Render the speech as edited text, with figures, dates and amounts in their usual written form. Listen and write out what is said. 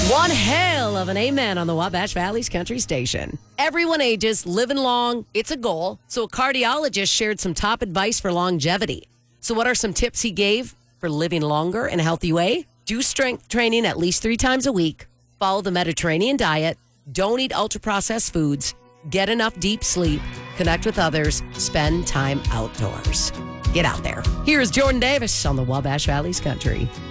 One hell of an amen on the Wabash Valley's Country Station. Everyone ages, living long, it's a goal. So a cardiologist shared some top advice for longevity. So what are some tips he gave for living longer in a healthy way? Do strength training at least 3 times a week. Follow the Mediterranean diet. Don't eat ultra-processed foods. Get enough deep sleep. Connect with others. Spend time outdoors. Get out there. Here's Jordan Davis on the Wabash Valley's Country.